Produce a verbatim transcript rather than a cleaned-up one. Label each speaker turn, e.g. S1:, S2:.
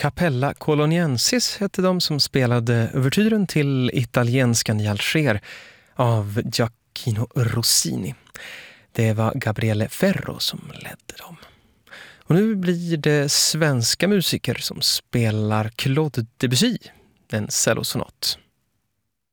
S1: Capella Coloniensis hette de som spelade ouvertyren till Italienskan i Alger av Gioacchino Rossini. Det var Gabriele Ferro som ledde dem. Och nu blir det svenska musiker som spelar Claude Debussy, en cellosonat.